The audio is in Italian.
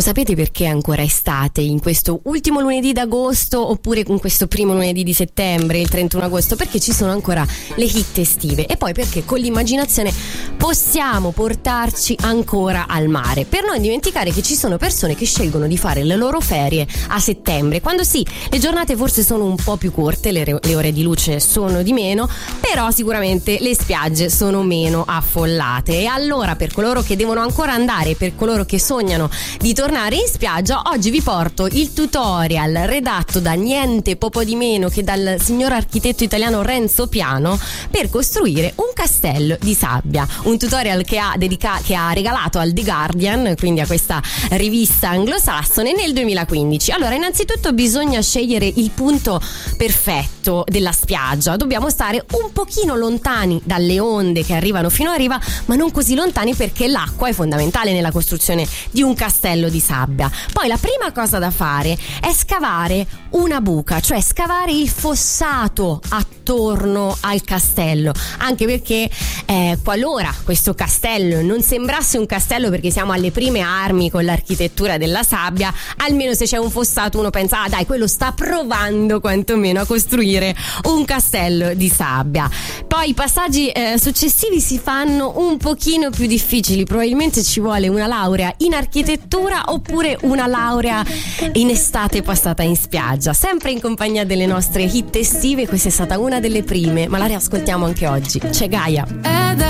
Lo sapete perché è ancora estate in questo ultimo lunedì d'agosto oppure in questo primo lunedì di settembre, il 31 agosto? Perché ci sono ancora le hit estive e poi perché con l'immaginazione possiamo portarci ancora al mare, per non dimenticare che ci sono persone che scelgono di fare le loro ferie a settembre, quando sì, le giornate forse sono un po' più corte, le ore di luce sono di meno, però sicuramente le spiagge sono meno affollate. E allora, per coloro che devono ancora andare, per coloro che sognano di tornare in spiaggia, oggi vi porto il tutorial redatto da niente poco di meno che dal signor architetto italiano Renzo Piano per costruire un castello di sabbia. Un tutorial che ha regalato al The Guardian, quindi a questa rivista anglosassone, nel 2015. Allora, innanzitutto bisogna scegliere il punto perfetto della spiaggia. Dobbiamo stare un pochino lontani dalle onde che arrivano fino a riva, ma non così lontani, perché l'acqua è fondamentale nella costruzione di un castello di sabbia. Poi la prima cosa da fare è scavare una buca, cioè scavare il fossato attorno al castello, anche perché qualora questo castello non sembrasse un castello perché siamo alle prime armi con l'architettura della sabbia, almeno se c'è un fossato uno pensa dai, quello sta provando quantomeno a costruire un castello di sabbia. Poi i passaggi successivi si fanno un pochino più difficili, probabilmente ci vuole una laurea in architettura oppure una laurea in estate passata in spiaggia, sempre in compagnia delle nostre hit estive. Questa è stata una delle prime, ma la riascoltiamo anche oggi. C'è Gaia.